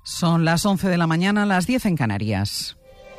Son las 11 de la mañana, las 10 en Canarias.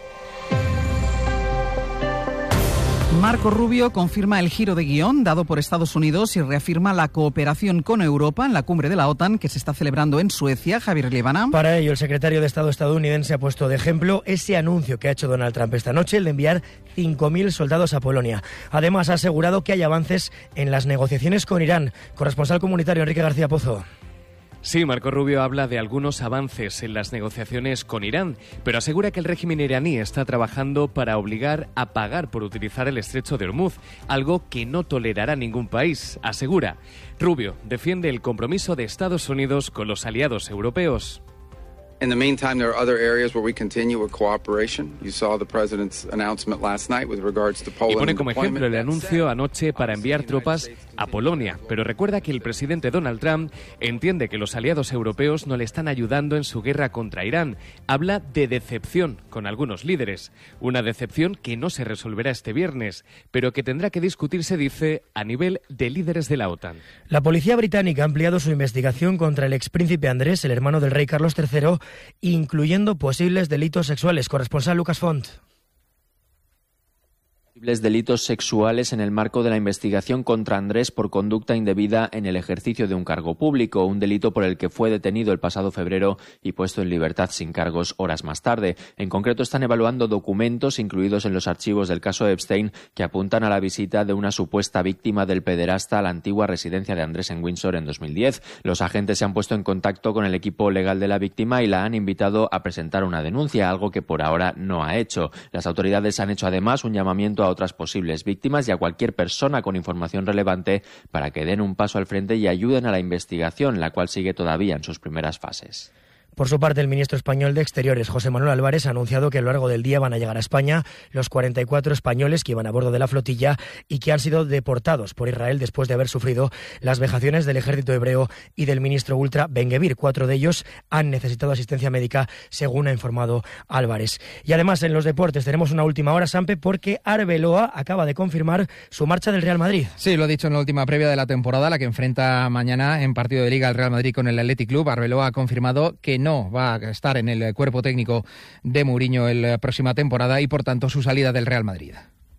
Marco Rubio confirma el giro de guión dado por Estados Unidos y reafirma la cooperación con Europa en la cumbre de la OTAN que se está celebrando en Suecia. Javier Líbana. Para ello, el secretario de Estado estadounidense ha puesto de ejemplo ese anuncio que ha hecho Donald Trump esta noche, el de enviar 5.000 soldados a Polonia. Además, ha asegurado que hay avances en las negociaciones con Irán. Corresponsal comunitario Enrique García Pozo. Sí, Marco Rubio habla de algunos avances en las negociaciones con Irán, pero asegura que el régimen iraní está trabajando para obligar a pagar por utilizar el estrecho de Hormuz, algo que no tolerará ningún país, asegura. Rubio defiende el compromiso de Estados Unidos con los aliados europeos. In the meantime, there are other areas where we continue with cooperation. You saw the president's announcement last night with regards to Poland. Y pone como ejemplo el anuncio anoche para enviar tropas a Polonia, pero recuerda que el presidente Donald Trump entiende que los aliados europeos no le están ayudando en su guerra contra Irán. Habla de decepción con algunos líderes, una decepción que no se resolverá este viernes, pero que tendrá que discutirse, dice, a nivel de líderes de la OTAN. La policía británica ha ampliado su investigación contra el expríncipe Andrés, el hermano del rey Carlos III, incluyendo posibles delitos sexuales. Corresponsal Lucas Font. Delitos sexuales en el marco de la investigación contra Andrés por conducta indebida en el ejercicio de un cargo público, un delito por el que fue detenido el pasado febrero y puesto en libertad sin cargos horas más tarde. En concreto, están evaluando documentos incluidos en los archivos del caso Epstein que apuntan a la visita de una supuesta víctima del pederasta a la antigua residencia de Andrés en Windsor en 2010. Los agentes se han puesto en contacto con el equipo legal de la víctima y la han invitado a presentar una denuncia, algo que por ahora no ha hecho. Las autoridades han hecho además un llamamiento a otras posibles víctimas y a cualquier persona con información relevante para que den un paso al frente y ayuden a la investigación, la cual sigue todavía en sus primeras fases. Por su parte, el ministro español de Exteriores, José Manuel Álvarez, ha anunciado que a lo largo del día van a llegar a España los 44 españoles que iban a bordo de la flotilla y que han sido deportados por Israel después de haber sufrido las vejaciones del ejército hebreo y del ministro ultra Ben-Gvir. 4 de ellos han necesitado asistencia médica, según ha informado Álvarez. Y además, en los deportes tenemos una última hora, Sampe, porque Arbeloa acaba de confirmar su marcha del Real Madrid. Sí, lo ha dicho en la última previa de la temporada, la que enfrenta mañana en partido de Liga el Real Madrid con el Athletic Club. Arbeloa ha confirmado que no va a estar en el cuerpo técnico de Mourinho la próxima temporada y, por tanto, su salida del Real Madrid.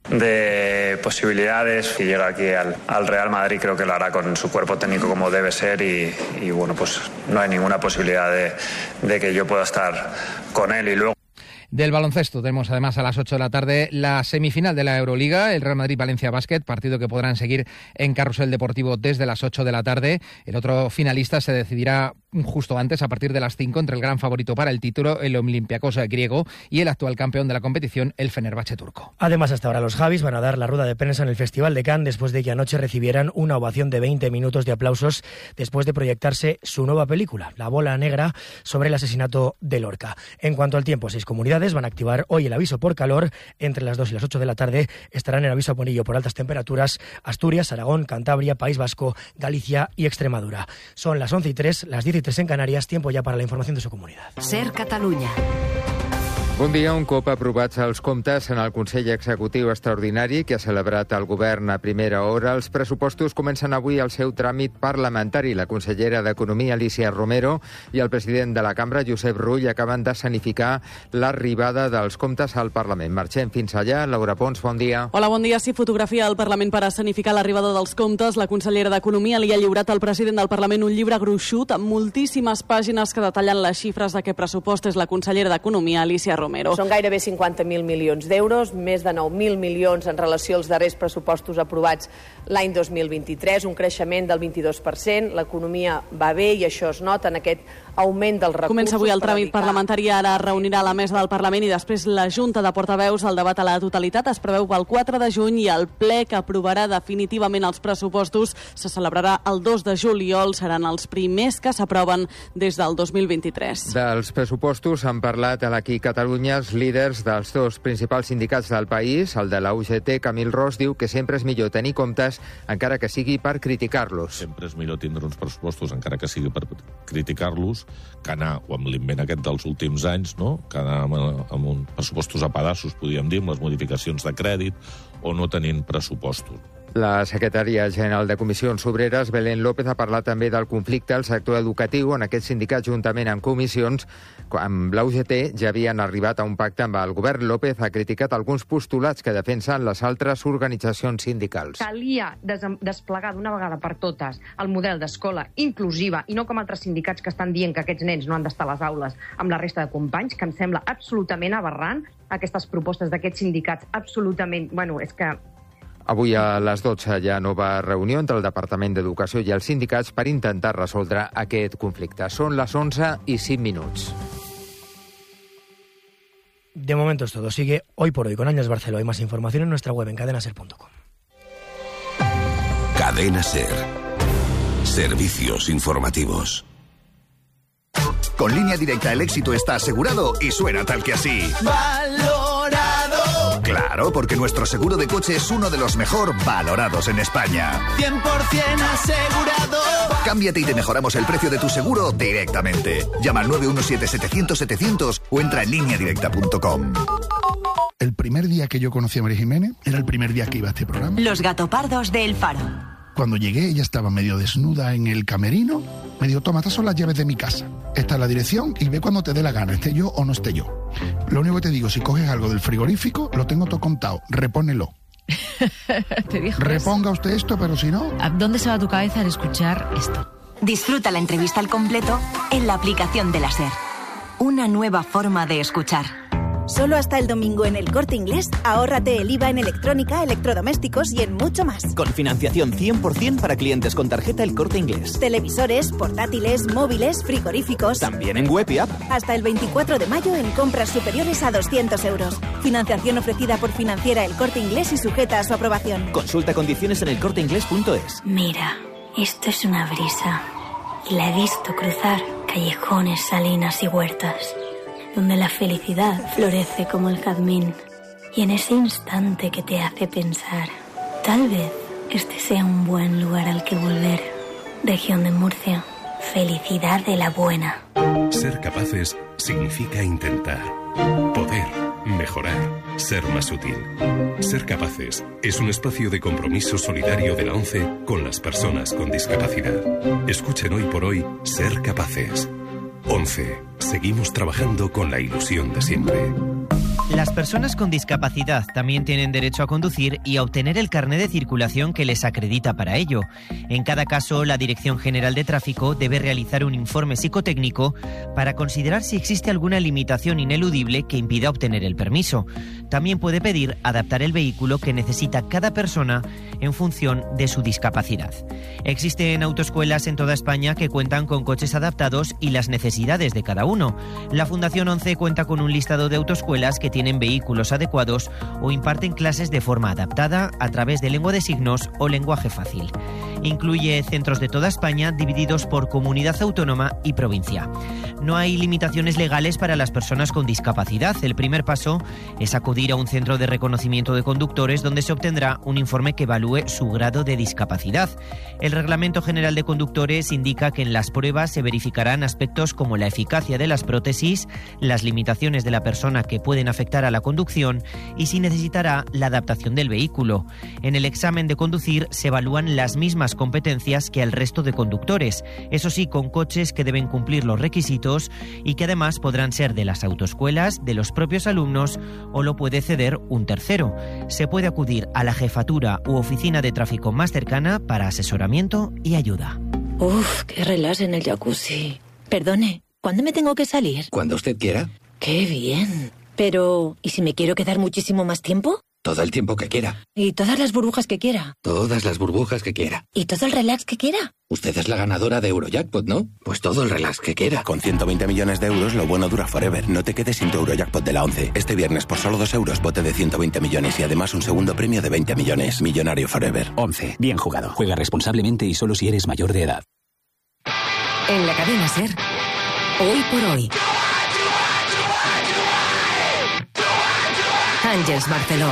De posibilidades, si llega aquí al Real Madrid, creo que lo hará con su cuerpo técnico como debe ser y bueno, pues no hay ninguna posibilidad de que yo pueda estar con él. Y luego del baloncesto tenemos además a las 8 de la tarde la semifinal de la Euroliga, el Real Madrid-Valencia Basket, partido que podrán seguir en Carrusel Deportivo desde las 8 de la tarde. El otro finalista se decidirá justo antes, a partir de las 5, entre el gran favorito para el título, el Olympiacos griego, y el actual campeón de la competición, el Fenerbahce turco. Además, hasta ahora los Javis van a dar la rueda de prensa en el Festival de Cannes después de que anoche recibieran una ovación de 20 minutos de aplausos después de proyectarse su nueva película, La bola negra, sobre el asesinato de Lorca. En cuanto al tiempo, 6 comunidades van a activar hoy el aviso por calor. Entre las 2 y las 8 de la tarde estarán en aviso amarillo por altas temperaturas Asturias, Aragón, Cantabria, País Vasco, Galicia y Extremadura. Son las 11:03, las 10:03 en Canarias, tiempo ya para la información de su comunidad. Ser Catalunya. Bon dia. Un cop aprovats els comptes en el Consell Executiu Extraordinari que ha celebrat el Govern a primera hora, els pressupostos comencen avui el seu tràmit parlamentari. La consellera d'Economia, Alícia Romero, i el president de la Cambra, Josep Rull, acaben d'escenificar l'arribada dels comptes al Parlament. Marxem fins allà. Laura Pons, bon dia. Hola, bon dia. Sí, fotografia al Parlament per escenificar l'arribada dels comptes. La consellera d'Economia li ha lliurat al president del Parlament un llibre gruixut amb moltíssimes pàgines que detallen les xifres d'aquest pressupost. És la consellera d'Economia, Alícia Romero. Són gairebé 50.000 milions d'euros, més de 9.000 milions en relació als darrers pressupostos aprovats l'any 2023, un creixement del 22%. L'economia va bé i això es nota en aquest augment dels recursos. Comença avui el tràmit parlamentari, ara reunirà la mesa del Parlament i després la Junta de Portaveus. El debat a la totalitat es preveu pel 4 de juny i el ple que aprovarà definitivament els pressupostos se celebrarà el 2 de juliol. Seran els primers que s'aproven des del 2023. Dels pressupostos han parlat aquí a Catalunya els líders dels 2 principals sindicats del país. El de la UGT, Camil Ros, diu que sempre és millor tenir comptes encara que sigui per criticar-los. Sempre és millor tindre uns pressupostos encara que sigui per criticar-los que anar, o amb l'invent aquest dels últims anys, no? Que anar amb uns pressupostos a pedaços, podríem dir, amb les modificacions de crèdit, o no tenint pressupostos. La secretària general de Comissions Obreres, Belén López, ha parlat també del conflicte al sector educatiu, on aquest sindicat, juntament amb comissions, amb la UGT, ja havien arribat a un pacte amb el govern. López ha criticat alguns postulats que defensen les altres organitzacions sindicals. Calia desplegar d'una vegada per totes el model d'escola inclusiva i no com altres sindicats que estan dient que aquests nens no han d'estar a les aules amb la resta de companys, que em sembla absolutament aberrant aquestes propostes d'aquests sindicats absolutament... és que... Avui a les 12 hi ha nova reunió entre el Departament d'Educació i els sindicats per intentar resoldre aquest conflicte. Són les 11:05. De momento es todo. Sigue Hoy por Hoy con Ángels Barceló. Hay más información en nuestra web en cadenaser.com. Cadena Ser. Servicios informativos. Con Línea Directa el éxito está asegurado y suena tal que así. ¡Valorado! Claro, porque nuestro seguro de coche es uno de los mejor valorados en España. 100% asegurado. Cámbiate y te mejoramos el precio de tu seguro directamente. Llama al 917-700-700 o entra en lineadirecta.com. El primer día que yo conocí a María Jiménez era el primer día que iba a este programa. Los gatopardos de El Faro. Cuando llegué, ella estaba medio desnuda en el camerino. Me dijo, toma, estas son las llaves de mi casa. Esta es la dirección y ve cuando te dé la gana, esté yo o no esté yo. Lo único que te digo, si coges algo del frigorífico, lo tengo todo contado, repónelo. ¿Te dijo Reponga usted esto, pero si no... ¿A dónde se va tu cabeza al escuchar esto? Disfruta la entrevista al completo en la aplicación de la SER. Una nueva forma de escuchar. Solo hasta el domingo en El Corte Inglés, ahórrate el IVA en electrónica, electrodomésticos y en mucho más. Con financiación 100% para clientes con tarjeta El Corte Inglés. Televisores, portátiles, móviles, frigoríficos. También en web y app. Hasta el 24 de mayo en compras superiores a 200 euros. Financiación ofrecida por Financiera El Corte Inglés y sujeta a su aprobación. Consulta condiciones en elcorteinglés.es. Mira, esto es una brisa. Y la he visto cruzar callejones, salinas y huertas, donde la felicidad florece como el jazmín. Y en ese instante que te hace pensar, tal vez este sea un buen lugar al que volver. Región de Murcia, felicidad de la buena. Ser capaces significa intentar, poder, mejorar, ser más útil. Ser capaces es un espacio de compromiso solidario de la ONCE con las personas con discapacidad. Escuchen Hoy por Hoy Ser Capaces. 11. Seguimos trabajando con la ilusión de siempre. Las personas con discapacidad también tienen derecho a conducir y a obtener el carné de circulación que les acredita para ello. En cada caso, la Dirección General de Tráfico debe realizar un informe psicotécnico para considerar si existe alguna limitación ineludible que impida obtener el permiso. También puede pedir adaptar el vehículo que necesita cada persona en función de su discapacidad. Existen autoescuelas en toda España que cuentan con coches adaptados y las necesidades de cada uno. La Fundación 11 cuenta con un listado de autoescuelas que tienen vehículos adecuados o imparten clases de forma adaptada a través de lengua de signos o lenguaje fácil. Incluye centros de toda España divididos por comunidad autónoma y provincia. No hay limitaciones legales para las personas con discapacidad. El primer paso es acudir a un centro de reconocimiento de conductores donde se obtendrá un informe que evalúe su grado de discapacidad. El Reglamento General de Conductores indica que en las pruebas se verificarán aspectos como la eficacia de las prótesis, las limitaciones de la persona que pueden afectar a la conducción y si necesitará la adaptación del vehículo. En el examen de conducir se evalúan las mismas competencias que al resto de conductores, eso sí, con coches que deben cumplir los requisitos y que además podrán ser de las autoescuelas, de los propios alumnos o lo puede ceder un tercero. Se puede acudir a la jefatura u oficina de tráfico más cercana para asesoramiento y ayuda. Uf, qué relax en el jacuzzi. Perdone, ¿cuándo me tengo que salir? Cuando usted quiera. ¡Qué bien! Pero, ¿y si me quiero quedar muchísimo más tiempo? Todo el tiempo que quiera. ¿Y todas las burbujas que quiera? Todas las burbujas que quiera. ¿Y todo el relax que quiera? Usted es la ganadora de Eurojackpot, ¿no? Pues todo el relax que quiera. Con 120 millones de euros, lo bueno dura forever. No te quedes sin tu Eurojackpot de la 11. Este viernes, por solo 2 euros, bote de 120 millones y además un segundo premio de 20 millones. Millonario forever. 11. Bien jugado. Juega responsablemente y solo si eres mayor de edad. En la cadena SER, Hoy por Hoy. Ángels Barceló.